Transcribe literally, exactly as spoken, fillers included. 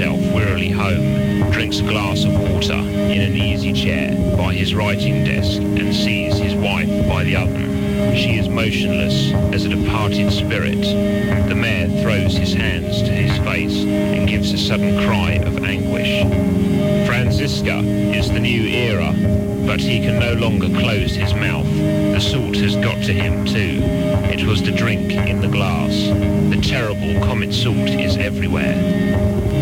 himself wearily home, drinks a glass of water in an easy chair by his writing desk and sees his wife by the oven. She is motionless as a departed spirit. The mayor throws his hands to his face and gives a sudden cry of anguish. Franziska is the new era, but he can no longer close his mouth. The salt has got to him too. It was the drink in the glass. The terrible comet salt is everywhere.